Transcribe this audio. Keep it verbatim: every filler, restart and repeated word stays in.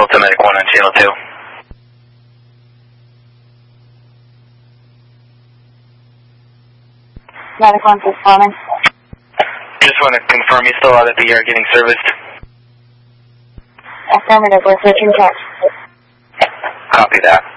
Delta Medic one on channel two. Medic one responding. Just want to confirm you still out at the yard getting serviced. Affirmative, we're switching text. Copy that.